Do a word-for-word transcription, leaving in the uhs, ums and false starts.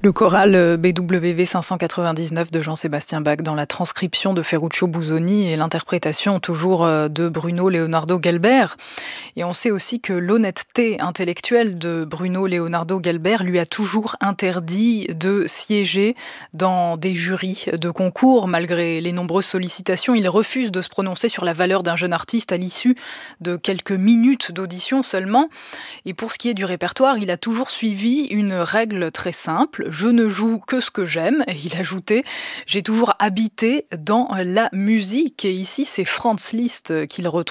Le choral B W V cinq cent quatre-vingt-dix-neuf de Jean-Sébastien Bach dans la transcription de Ferruccio Busoni et l'interprétation toujours de Bruno Leonardo Gelber. Et on sait aussi que l'honnêteté intellectuelle de Bruno Leonardo Gelber lui a toujours interdit de siéger dans des jurys de concours. Malgré les nombreuses sollicitations, il refuse de se prononcer sur la valeur d'un jeune artiste à l'issue de quelques minutes d'audition seulement. Et pour ce qui est du répertoire, il a toujours suivi une règle très simple. Je ne joue que ce que j'aime. Et il ajoutait, j'ai toujours habité dans la musique. Et ici, c'est Franz Liszt qu'il retrouve.